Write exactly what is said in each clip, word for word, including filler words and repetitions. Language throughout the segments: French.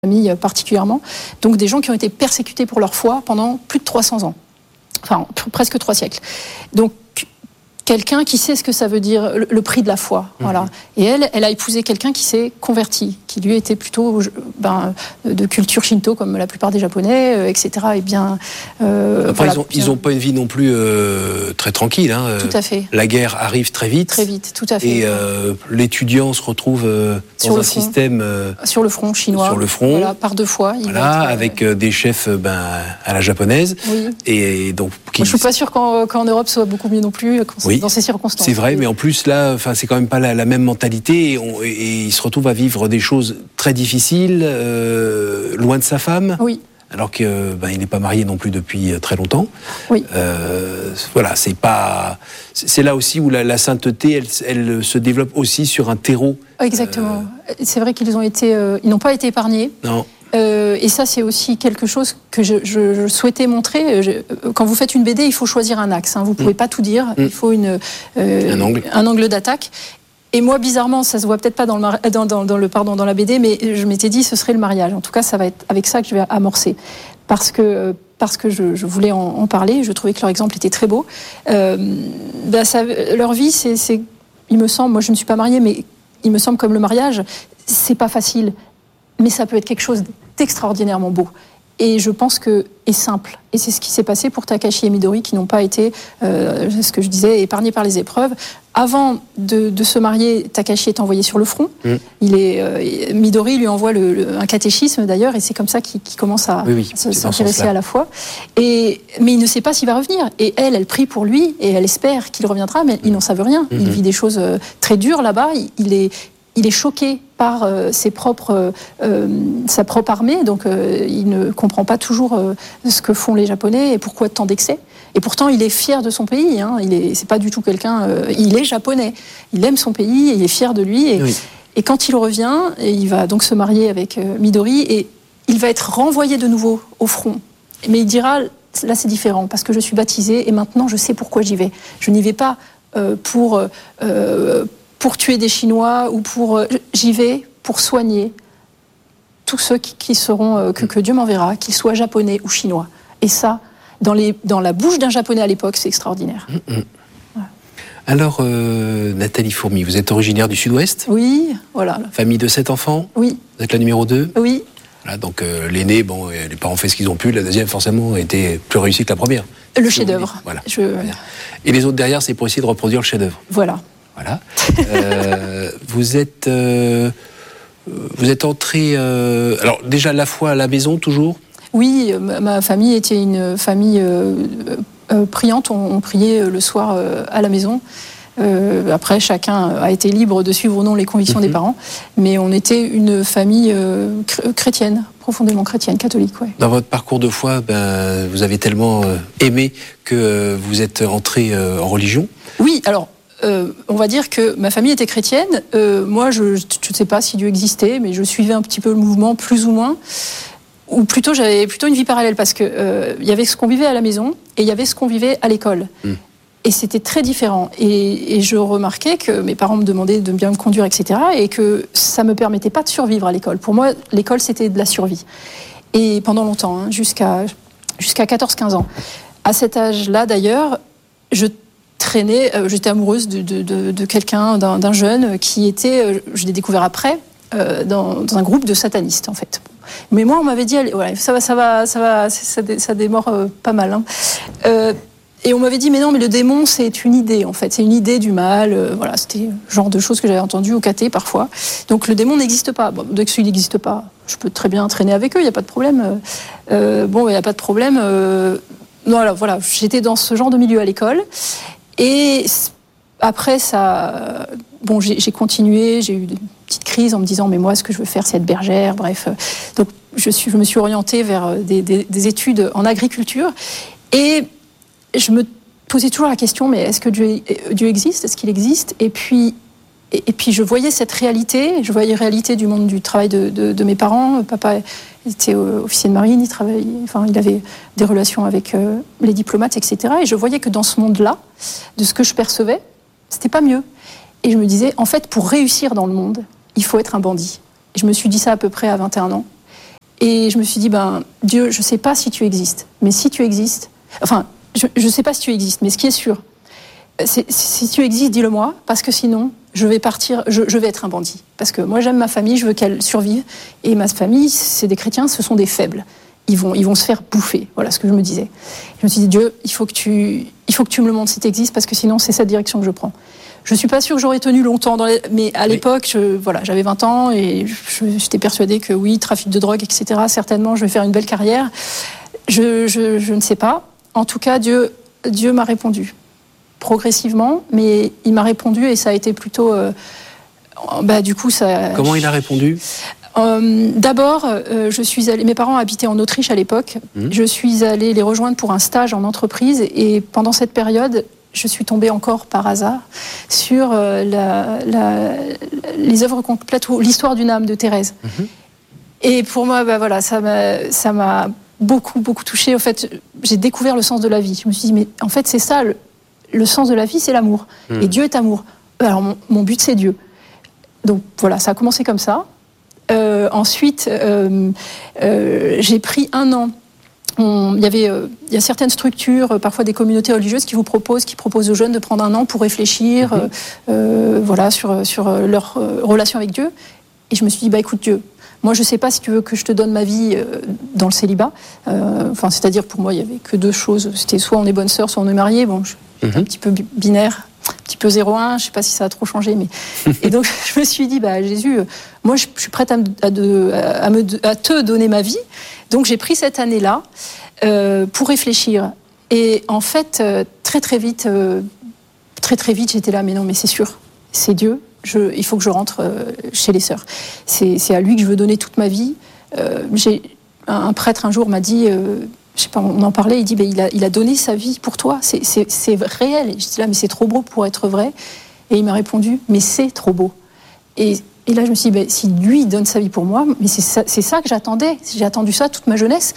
famille particulièrement, donc des gens qui ont été persécutés pour leur foi pendant plus de trois cents ans, enfin presque trois siècles. Donc quelqu'un qui sait ce que ça veut dire, le, le prix de la foi, mmh. voilà. Et elle, elle a épousé quelqu'un qui s'est converti, qui lui était plutôt ben, de culture shinto, comme la plupart des Japonais, euh, et cetera. Et bien, euh, Après, voilà, ils n'ont pas une vie non plus euh, très tranquille. Hein. Tout à fait. La guerre arrive très vite. Très vite, tout à fait. Et euh, l'étudiant se retrouve euh, dans un front. système... Euh, sur le front chinois. Sur le front. Voilà, par deux fois. Il voilà, va être, euh, avec euh, des chefs euh, ben, à la japonaise. Oui. Et, et donc, qui... Moi, je ne suis pas sûre qu'en, qu'en Europe, ce soit beaucoup mieux non plus, oui. dans ces circonstances. C'est vrai, mais en plus, là, c'est quand même pas la, la même mentalité. Et, on, et, et il se retrouve à vivre des choses très difficiles, euh, loin de sa femme. Oui. Alors qu'il ben, n'est pas marié non plus depuis très longtemps. Oui. Euh, voilà, c'est pas. C'est là aussi où la, la sainteté, elle, elle se développe aussi sur un terreau. Exactement. Euh... C'est vrai qu'ils ont été, euh, ils n'ont pas été épargnés. Non. Euh, et ça, c'est aussi quelque chose que je, je, je souhaitais montrer. Je, quand vous faites une B D, il faut choisir un axe. Hein. Vous ne pouvez mmh. pas tout dire. Mmh. Il faut une, euh, un angle, un angle d'attaque. Et moi, bizarrement, ça se voit peut-être pas dans le, dans, dans, dans le pardon dans la B D, mais je m'étais dit ce serait le mariage. En tout cas, ça va être avec ça que je vais amorcer, parce que parce que je, je voulais en, en parler. Je trouvais que leur exemple était très beau. Euh, ben ça, leur vie, c'est, c'est, il me semble. Moi, je ne suis pas mariée, mais il me semble comme le mariage, c'est pas facile. Mais ça peut être quelque chose d'extraordinairement beau. Et je pense que est simple. Et c'est ce qui s'est passé pour Takashi et Midori, qui n'ont pas été, euh, ce que je disais, épargnés par les épreuves. Avant de, de se marier, Takashi est envoyé sur le front. Mmh. Il est, euh, Midori lui envoie le, le, un catéchisme d'ailleurs, et c'est comme ça qu'il, qu'il commence à oui, oui, se, s'intéresser à la foi. Et, mais il ne sait pas s'il va revenir. Et elle, elle prie pour lui, et elle espère qu'il reviendra, mais ils n'en savent rien. Mmh. Il vit des choses très dures là-bas. Il, il est... Il est choqué par euh, ses propres, euh, sa propre armée, donc euh, il ne comprend pas toujours euh, ce que font les Japonais et pourquoi tant d'excès. Et pourtant, il est fier de son pays. Hein. Il est, c'est pas du tout quelqu'un. Euh, il est japonais. Il aime son pays et il est fier de lui. Et, oui. et quand il revient, et il va donc se marier avec euh, Midori et il va être renvoyé de nouveau au front. Mais il dira là, c'est différent parce que je suis baptisé et maintenant je sais pourquoi j'y vais. Je n'y vais pas euh, pour euh, pour tuer des Chinois ou pour... Euh, j'y vais pour soigner tous ceux qui, qui seront... Euh, que, que Dieu m'enverra, qu'ils soient japonais ou chinois. Et ça, dans, les, dans la bouche d'un japonais à l'époque, c'est extraordinaire. Mmh, mmh. Voilà. Alors, euh, Nathalie Fourmy, vous êtes originaire du Sud-Ouest ? Oui, voilà. Famille de sept enfants ? Oui. Vous êtes la numéro deux ? Oui. Voilà, donc euh, l'aîné, bon, les parents ont fait ce qu'ils ont pu. La deuxième, forcément, était plus réussie que la première. Le chef-d'œuvre. Voilà. Je... Et les autres derrière, c'est pour essayer de reproduire le chef-d'œuvre. Voilà. Voilà. Euh, vous êtes, euh, vous êtes entré. Euh, alors déjà la foi à la maison toujours. Oui, ma, ma famille était une famille euh, euh, priante. On, on priait le soir euh, à la maison. Euh, après, chacun a été libre de suivre ou non les convictions mm-hmm. des parents, mais on était une famille euh, chrétienne, profondément chrétienne, catholique. Ouais. Dans votre parcours de foi, ben, vous avez tellement euh, aimé que euh, vous êtes entré euh, en religion. Oui, alors. Euh, on va dire que ma famille était chrétienne. Euh, moi, je ne sais pas si Dieu existait, mais je suivais un petit peu le mouvement, plus ou moins. Ou plutôt, j'avais plutôt une vie parallèle, parce qu'il euh, y avait ce qu'on vivait à la maison et il y avait ce qu'on vivait à l'école. Mmh. Et c'était très différent. Et, et je remarquais que mes parents me demandaient de bien me conduire, et cetera. Et que ça ne me permettait pas de survivre à l'école. Pour moi, l'école, c'était de la survie. Et pendant longtemps, hein, jusqu'à, jusqu'à quatorze quinze ans. À cet âge-là, d'ailleurs, je traînée, euh, j'étais amoureuse de, de, de, de quelqu'un, d'un, d'un jeune qui était, euh, je l'ai découvert après, euh, dans, dans un groupe de satanistes en fait. Mais moi on m'avait dit, allez, ouais, ça va, ça va, ça va, ça, dé, ça démord euh, pas mal. Hein. Euh, et on m'avait dit, mais non, mais le démon c'est une idée en fait, c'est une idée du mal. Euh, voilà, c'était le genre de choses que j'avais entendues au caté parfois. Donc le démon n'existe pas. Bon, dès que celui n'existe pas, je peux très bien traîner avec eux, il n'y a pas de problème. Euh, bon, il n'y a pas de problème. Euh, voilà, voilà, j'étais dans ce genre de milieu à l'école. Et après, ça, bon, j'ai, j'ai continué, j'ai eu une petite crise en me disant, mais moi, ce que je veux faire, c'est être bergère, bref. Donc, je, suis, je me suis orientée vers des, des, des études en agriculture. Et je me posais toujours la question, mais est-ce que Dieu, Dieu existe ? Est-ce qu'il existe ? Et puis, et, et puis, je voyais cette réalité, je voyais la réalité du monde du travail de, de, de mes parents. Papa était officier de marine, il travaillait, enfin, il avait des relations avec euh, les diplomates, et cetera. Et je voyais que dans ce monde-là, de ce que je percevais, c'était pas mieux. Et je me disais, en fait, pour réussir dans le monde, il faut être un bandit. Et je me suis dit ça à peu près à vingt et un ans. Et je me suis dit, ben, Dieu, je ne sais pas si tu existes, mais si tu existes, enfin, je ne sais pas si tu existes, mais ce qui est sûr, c'est, si tu existes, dis-le moi, parce que sinon, je vais partir, je, je vais être un bandit. Parce que moi, j'aime ma famille, je veux qu'elle survive, et ma famille, c'est des chrétiens, ce sont des faibles. Ils vont, ils vont se faire bouffer. Voilà ce que je me disais. Je me suis dit, Dieu, il faut que tu, il faut que tu me le montres si tu existes, parce que sinon, c'est cette direction que je prends. Je ne suis pas sûre que j'aurais tenu longtemps, dans les... mais à l'époque, je, voilà, j'avais vingt ans et je, j'étais persuadée que oui, trafic de drogue, et cetera, certainement, je vais faire une belle carrière. Je, je, je ne sais pas. En tout cas, Dieu, Dieu m'a répondu. Progressivement, mais il m'a répondu et ça a été plutôt... Euh, bah, du coup, ça... Comment il a répondu ? Euh, d'abord, euh, je suis allée, mes parents habitaient en Autriche à l'époque. Mmh. Je suis allée les rejoindre pour un stage en entreprise et pendant cette période, je suis tombée encore par hasard sur euh, la, la, les œuvres complètes ou l'histoire d'une âme de Thérèse. Mmh. Et pour moi, bah, voilà, ça m'a, ça m'a beaucoup, beaucoup touchée. En fait, j'ai découvert le sens de la vie. Je me suis dit, mais en fait, c'est ça, le, le sens de la vie, c'est l'amour. Mmh. Et Dieu est amour. Alors, mon, mon but, c'est Dieu. Donc voilà, ça a commencé comme ça. Euh, ensuite, euh, euh, j'ai pris un an. On, il y avait, euh, il y a certaines structures, euh, parfois des communautés religieuses, qui vous proposent, qui proposent aux jeunes de prendre un an pour réfléchir, mm-hmm. euh, voilà, sur sur leur euh, relation avec Dieu. Et je me suis dit, bah écoute Dieu, moi je sais pas si tu veux que je te donne ma vie euh, dans le célibat. Euh, enfin, c'est-à-dire pour moi il y avait que deux choses. C'était soit on est bonne sœur, soit on est marié. Bon, je, mm-hmm. un petit peu binaire. Un petit peu zéro un, je ne sais pas si ça a trop changé. Mais... Et donc, je me suis dit, bah, Jésus, moi, je, je suis prête à, me, à, de, à, me, à te donner ma vie. Donc, j'ai pris cette année-là euh, pour réfléchir. Et en fait, euh, très, très vite, euh, très, très vite, j'étais là, mais non, mais c'est sûr, c'est Dieu. Je, il faut que je rentre euh, chez les sœurs. C'est, c'est à lui que je veux donner toute ma vie. Euh, j'ai, un, un prêtre, un jour, m'a dit... Euh, je sais pas, on en parlait, il dit, ben, il, a, il a donné sa vie pour toi, c'est, c'est, c'est réel. Et je dis là, mais c'est trop beau pour être vrai. Et il m'a répondu, mais c'est trop beau. Et, et là, je me suis dit, ben, si lui donne sa vie pour moi, mais c'est ça, c'est ça que j'attendais. J'ai attendu ça toute ma jeunesse.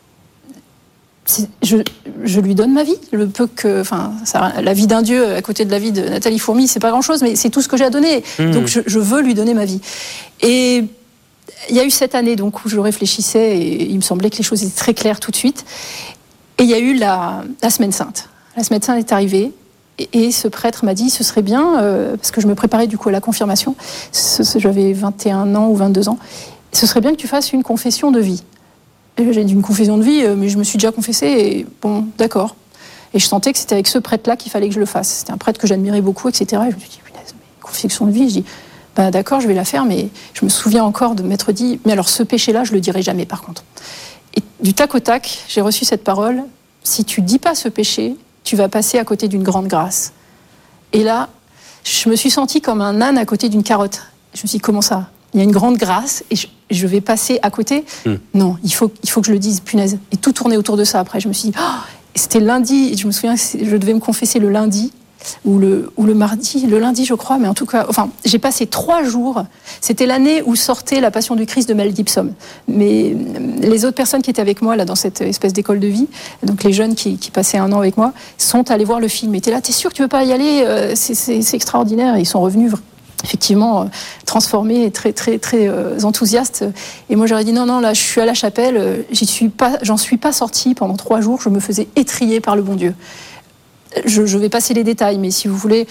C'est, je, je lui donne ma vie. Le peu que, enfin, ça, la vie d'un Dieu à côté de la vie de Nathalie Fourmy, c'est pas grand-chose, mais c'est tout ce que j'ai à donner. Mmh. Donc, je, je veux lui donner ma vie. Et il y a eu cette année donc, où je réfléchissais et il me semblait que les choses étaient très claires tout de suite. Et il y a eu la, la Semaine Sainte. La Semaine Sainte est arrivée et, et ce prêtre m'a dit ce serait bien, euh, parce que je me préparais du coup à la confirmation, ce, ce, j'avais vingt et un ans ou vingt-deux ans, ce serait bien que tu fasses une confession de vie. Et j'ai dit une confession de vie, mais je me suis déjà confessée et bon, d'accord. Et je sentais que c'était avec ce prêtre-là qu'il fallait que je le fasse. C'était un prêtre que j'admirais beaucoup, et cetera. Et je me suis dit, punaise, mais confession de vie, je dis... Ben d'accord, je vais la faire, mais je me souviens encore de m'être dit, mais alors ce péché-là, je le dirai jamais par contre. Et du tac au tac, j'ai reçu cette parole, si tu dis pas ce péché, tu vas passer à côté d'une grande grâce. Et là, je me suis sentie comme un âne à côté d'une carotte. Je me suis dit, comment ça ? Il y a une grande grâce et je, je vais passer à côté ? mmh. Non, il faut, il faut que je le dise, punaise. Et tout tournait autour de ça après. Je me suis dit, oh, c'était lundi, et je me souviens que je devais me confesser le lundi. Ou le, ou le mardi, le lundi je crois, mais en tout cas, enfin, j'ai passé trois jours, c'était l'année où sortait La Passion du Christ de Mel Gibson. Mais les autres personnes qui étaient avec moi là, dans cette espèce d'école de vie, donc les jeunes qui, qui passaient un an avec moi, sont allés voir le film. Et t'es là, t'es sûr que tu veux pas y aller ? c'est, c'est, c'est extraordinaire. Et ils sont revenus effectivement transformés, très, très, très euh, enthousiastes. Et moi j'aurais dit non, non, là je suis à la chapelle, j'y suis pas, j'en suis pas sortie pendant trois jours, je me faisais étriller par le bon Dieu. Je, je vais passer les détails, mais si vous voulez,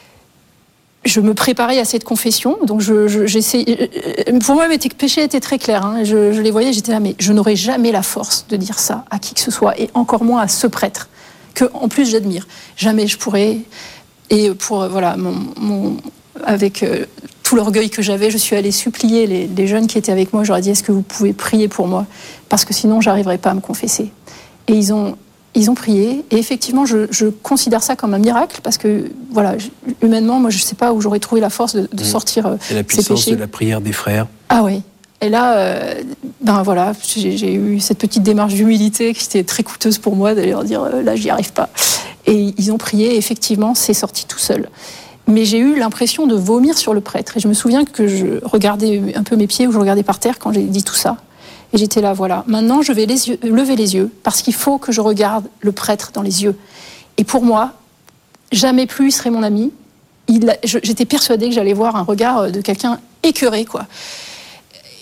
je me préparais à cette confession. Donc, je, je, j'essaie. Pour moi, mes péchés étaient très clairs. Hein, je, je les voyais, j'étais là, mais je n'aurais jamais la force de dire ça à qui que ce soit, et encore moins à ce prêtre que, en plus, j'admire. Jamais je pourrais. Et pour voilà, mon, mon, avec euh, tout l'orgueil que j'avais, je suis allée supplier les, les jeunes qui étaient avec moi. Je leur ai dit, est-ce que vous pouvez prier pour moi ? Parce que sinon, j'arriverai pas à me confesser. Et ils ont. Ils ont prié, et effectivement, je, je considère ça comme un miracle, parce que, voilà, je, humainement, moi, je ne sais pas où j'aurais trouvé la force de, de sortir euh, ces péchés. Et la puissance de la prière des frères. Ah oui. Et là, euh, ben voilà, j'ai, j'ai eu cette petite démarche d'humilité qui était très coûteuse pour moi, d'aller leur dire, euh, là, j'y arrive pas. Et ils ont prié, et effectivement, c'est sorti tout seul. Mais j'ai eu l'impression de vomir sur le prêtre. Et je me souviens que je regardais un peu mes pieds, ou je regardais par terre quand j'ai dit tout ça. Et j'étais là, voilà. Maintenant, je vais les yeux, lever les yeux, parce qu'il faut que je regarde le prêtre dans les yeux. Et pour moi, jamais plus il serait mon ami. Il, je, j'étais persuadée que j'allais voir un regard de quelqu'un écœuré, quoi.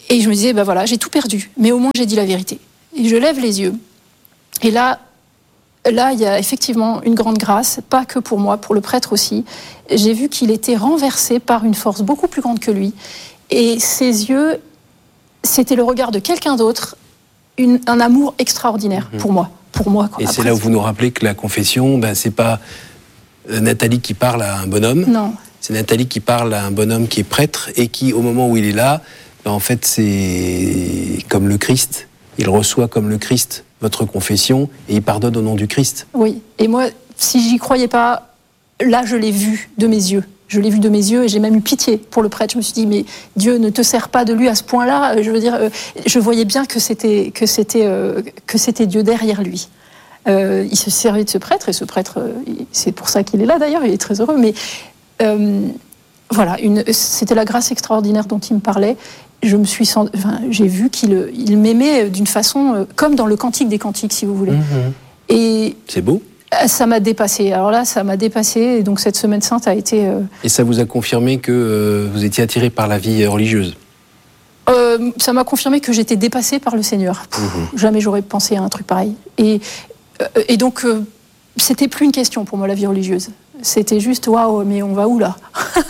Et je me disais, ben voilà, j'ai tout perdu, mais au moins j'ai dit la vérité. Et je lève les yeux. Et là, là, il y a effectivement une grande grâce, pas que pour moi, pour le prêtre aussi. J'ai vu qu'il était renversé par une force beaucoup plus grande que lui. Et ses yeux, c'était le regard de quelqu'un d'autre, une, un amour extraordinaire mmh. pour moi. Pour moi quoi. Et Après, c'est là où vous nous rappelez que la confession, ben, c'est pas Nathalie qui parle à un bonhomme. Non. C'est Nathalie qui parle à un bonhomme qui est prêtre et qui, au moment où il est là, ben, en fait, c'est comme le Christ. Il reçoit comme le Christ votre confession et il pardonne au nom du Christ. Oui. Et moi, si j'y croyais pas, là, je l'ai vu de mes yeux. Je l'ai vu de mes yeux et j'ai même eu pitié pour le prêtre. Je me suis dit, mais Dieu ne te sert pas de lui à ce point-là. Je veux dire, euh, je voyais bien que c'était, que c'était, euh, que c'était Dieu derrière lui. Euh, il se servait de ce prêtre, et ce prêtre, euh, c'est pour ça qu'il est là d'ailleurs, il est très heureux. Mais euh, voilà, une, c'était la grâce extraordinaire dont il me parlait. Je me suis sent, enfin, j'ai vu qu'il il m'aimait d'une façon, euh, comme dans le Cantique des Cantiques, si vous voulez. Mmh. Et c'est beau. Ça m'a dépassé. Alors là, ça m'a dépassé. Et donc cette semaine sainte a été... Euh... Et ça vous a confirmé que euh, vous étiez attiré par la vie religieuse ? euh, Ça m'a confirmé que j'étais dépassée par le Seigneur. Pff, mmh. Jamais j'aurais pensé à un truc pareil. Et, euh, et donc, euh, c'était plus une question pour moi, la vie religieuse. C'était juste, waouh, mais on va où là ?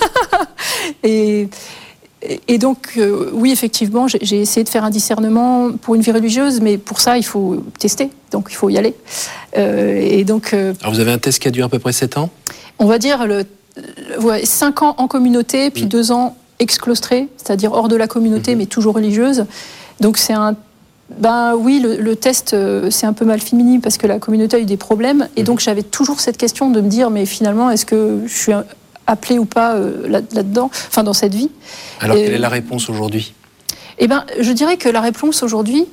et, et donc, euh, oui, effectivement, j'ai, j'ai essayé de faire un discernement pour une vie religieuse, mais pour ça, il faut tester. Donc, il faut y aller. Euh, et donc, euh, Alors, vous avez un test qui a duré à peu près sept ans ? On va dire le, ouais, cinq ans en communauté, puis mmh. deux ans exclostrés, c'est-à-dire hors de la communauté, mmh. mais toujours religieuse. Donc, c'est un... Ben oui, le, le test, euh, c'est un peu mal fini parce que la communauté a eu des problèmes. Et mmh. donc, j'avais toujours cette question de me dire, mais finalement, est-ce que je suis appelée ou pas euh, là, là-dedans, enfin, dans cette vie ? Alors, et, quelle est la réponse aujourd'hui ? Eh bien, je dirais que la réponse aujourd'hui,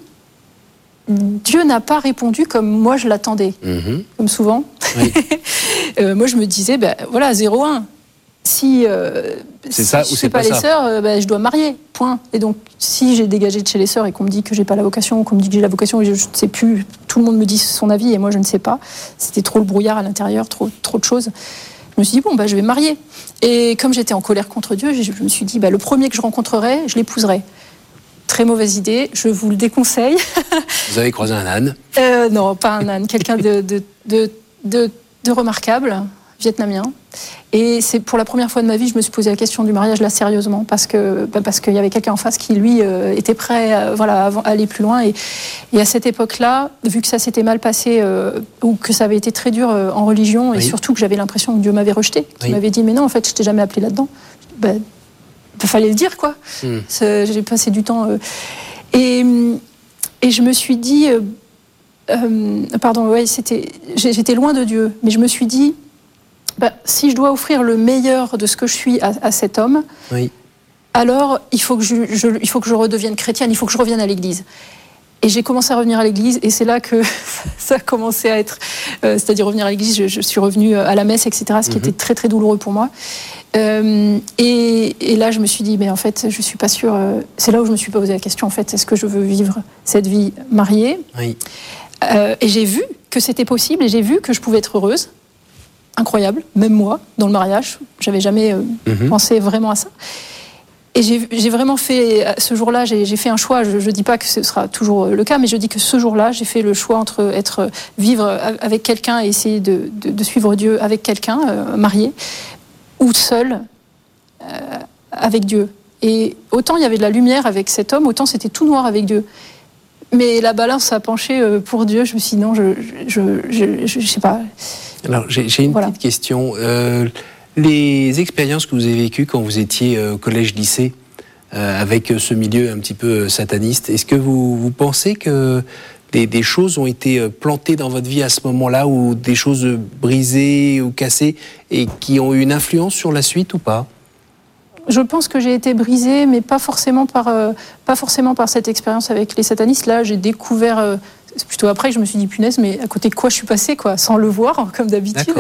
Dieu n'a pas répondu comme moi je l'attendais, mmh. comme souvent. Oui. euh, moi, je me disais, ben voilà, zéro un. Si, euh, c'est si ça, je ou ne c'est fais pas, pas les ça. sœurs, euh, ben, je dois marier, point. Et donc, si j'ai dégagé de chez les sœurs et qu'on me dit que j'ai pas la vocation, ou qu'on me dit que j'ai la vocation et je ne sais plus, tout le monde me dit son avis et moi je ne sais pas. C'était trop le brouillard à l'intérieur, trop, trop de choses. Je me suis dit, bon, ben, je vais me marier. Et comme j'étais en colère contre Dieu, je, je me suis dit, ben, le premier que je rencontrerai, je l'épouserai. Très mauvaise idée, je vous le déconseille. Vous avez croisé un âne ? euh, Non, pas un âne, quelqu'un de, de, de, de, de remarquable, vietnamien. Et c'est pour la première fois de ma vie, je me suis posé la question du mariage là sérieusement, parce que bah, parce qu'il y avait quelqu'un en face qui lui euh, était prêt, à, voilà, à aller plus loin. Et, et à cette époque-là, vu que ça s'était mal passé euh, ou que ça avait été très dur euh, en religion, et oui. surtout que j'avais l'impression que Dieu m'avait rejeté, qu'il oui. m'avait dit mais non, en fait, je t'ai jamais appelé là-dedans. Bah, il fallait le dire, quoi. Mm. J'ai passé du temps. Euh, et, et je me suis dit, euh, euh, pardon, ouais, c'était, j'étais loin de Dieu, mais je me suis dit, bah, si je dois offrir le meilleur de ce que je suis à, à cet homme, oui. alors il faut, que je, je, il faut que je redevienne chrétienne, il faut que je revienne à l'église. Et j'ai commencé à revenir à l'église, et c'est là que ça a commencé à être... Euh, c'est-à-dire revenir à l'église, je, je suis revenue à la messe, et cetera, ce qui mm-hmm. était très, très douloureux pour moi. Euh, et, et là, je me suis dit, mais en fait, je suis pas sûre... Euh, c'est là où je me suis posé la question, en fait, est-ce que je veux vivre cette vie mariée ? Oui. euh, Et j'ai vu que c'était possible, et j'ai vu que je pouvais être heureuse. Incroyable, même moi, dans le mariage. J'avais jamais euh, mm-hmm. pensé vraiment à ça. Et j'ai, j'ai vraiment fait, ce jour-là, j'ai, j'ai fait un choix. Je ne dis pas que ce sera toujours le cas, mais je dis que ce jour-là, j'ai fait le choix entre être, vivre avec quelqu'un et essayer de, de, de suivre Dieu avec quelqu'un, euh, marié, ou seul, euh, avec Dieu. Et autant il y avait de la lumière avec cet homme, autant c'était tout noir avec Dieu. Mais la balance a penché pour Dieu. Je me suis dit non, je je, je, je, je sais pas. Alors, j'ai, j'ai une voilà. petite question. Euh, Les expériences que vous avez vécues quand vous étiez au collège-lycée, euh, avec ce milieu un petit peu sataniste, est-ce que vous, vous pensez que des, des choses ont été plantées dans votre vie à ce moment-là, ou des choses brisées ou cassées, et qui ont eu une influence sur la suite ou pas ? Je pense que j'ai été brisée, mais pas forcément par, euh, pas forcément par cette expérience avec les satanistes. Là, j'ai découvert... Euh, C'est plutôt après que je me suis dit, punaise, mais à côté de quoi je suis passée, quoi, sans le voir, comme d'habitude.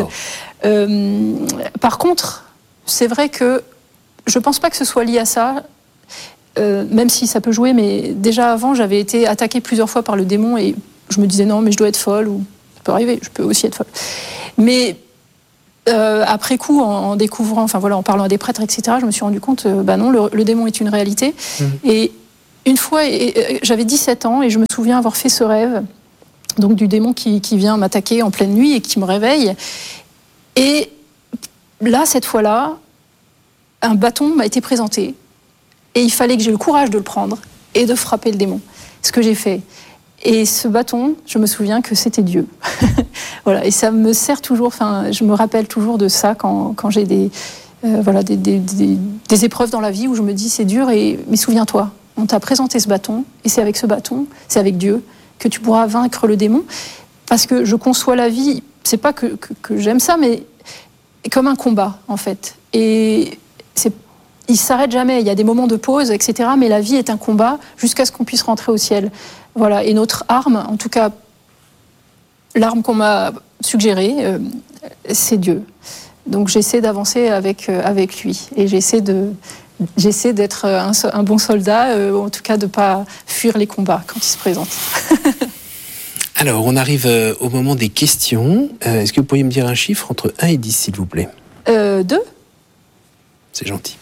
Euh, par contre, c'est vrai que je ne pense pas que ce soit lié à ça, euh, même si ça peut jouer, mais déjà avant, j'avais été attaquée plusieurs fois par le démon, et je me disais, non, mais je dois être folle, ou ça peut arriver, je peux aussi être folle. Mais euh, après coup, en, en découvrant, enfin voilà, en parlant à des prêtres, et cetera, je me suis rendu compte, euh, bah non, le, le démon est une réalité, mmh. et une fois, et, et, j'avais dix-sept ans et je me souviens avoir fait ce rêve, donc du démon qui, qui vient m'attaquer en pleine nuit et qui me réveille. Et là, cette fois-là, un bâton m'a été présenté et il fallait que j'ai le courage de le prendre et de frapper le démon. Ce que j'ai fait. Et ce bâton, je me souviens que c'était Dieu. Voilà, et ça me sert toujours, enfin, je me rappelle toujours de ça quand, quand j'ai des, euh, voilà, des, des, des, des épreuves dans la vie où je me dis c'est dur, et, mais souviens-toi, on t'a présenté ce bâton, et c'est avec ce bâton, c'est avec Dieu, que tu pourras vaincre le démon. Parce que je conçois la vie, c'est pas que, que, que j'aime ça, mais comme un combat, en fait. Et c'est, il s'arrête jamais, il y a des moments de pause, et cetera, mais la vie est un combat jusqu'à ce qu'on puisse rentrer au ciel. Voilà, et notre arme, en tout cas, l'arme qu'on m'a suggérée, euh, c'est Dieu. Donc j'essaie d'avancer avec, euh, avec lui. Et j'essaie, de, j'essaie d'être un, un bon soldat, euh, en tout cas de ne pas fuir les combats quand ils se présentent. Alors, on arrive euh, au moment des questions. Euh, est-ce que vous pourriez me dire un chiffre entre un et dix, s'il vous plaît ? euh, Deux. C'est gentil.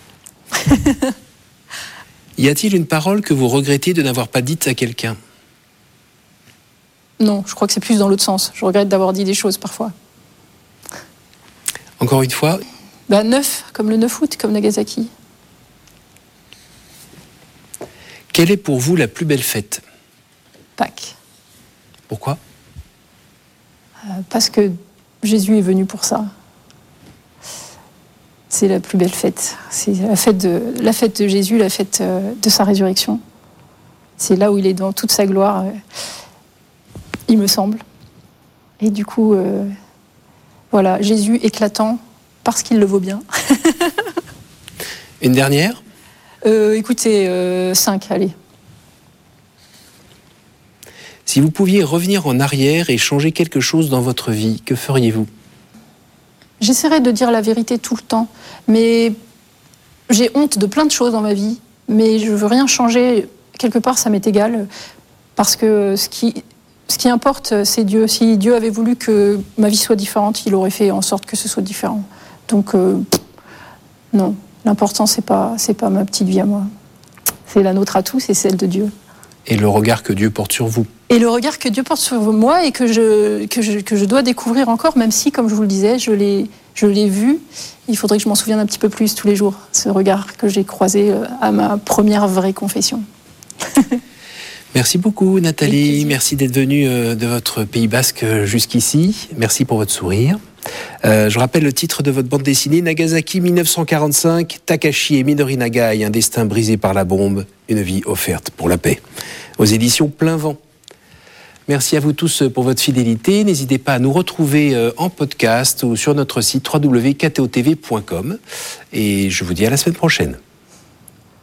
Y a-t-il une parole que vous regrettez de n'avoir pas dite à quelqu'un ? Non, je crois que c'est plus dans l'autre sens. Je regrette d'avoir dit des choses parfois. Encore une fois ? Bah, neuf, comme le neuf août, comme Nagasaki. Quelle est pour vous la plus belle fête ? Pâques. Pourquoi ? euh, Parce que Jésus est venu pour ça. C'est la plus belle fête. C'est la fête de, la fête de Jésus, la fête euh, de sa résurrection. C'est là où il est dans toute sa gloire. Euh, il me semble. Et du coup, euh, voilà, Jésus éclatant parce qu'il le vaut bien. Une dernière ? euh, Écoutez, euh, cinq, allez. Si vous pouviez revenir en arrière et changer quelque chose dans votre vie, que feriez-vous ? J'essaierai de dire la vérité tout le temps, mais j'ai honte de plein de choses dans ma vie, mais je veux rien changer. Quelque part, ça m'est égal, parce que ce qui... Ce qui importe, c'est Dieu. Si Dieu avait voulu que ma vie soit différente, il aurait fait en sorte que ce soit différent. Donc, euh, non, l'important, c'est pas, c'est pas ma petite vie à moi. C'est la nôtre à tous, c'est celle de Dieu. Et le regard que Dieu porte sur vous. Et le regard que Dieu porte sur moi et que je, que je, que je dois découvrir encore, même si, comme je vous le disais, je l'ai, je l'ai vu. Il faudrait que je m'en souvienne un petit peu plus tous les jours, ce regard que j'ai croisé à ma première vraie confession. Merci beaucoup Nathalie, merci d'être venue de votre Pays Basque jusqu'ici, merci pour votre sourire. Euh, je rappelle le titre de votre bande dessinée, Nagasaki dix-neuf cent quarante-cinq, Takashi et Minori Nagai, un destin brisé par la bombe, une vie offerte pour la paix, aux éditions Plein Vent. Merci à vous tous pour votre fidélité, n'hésitez pas à nous retrouver en podcast ou sur notre site w w w point k t o t v point com et je vous dis à la semaine prochaine.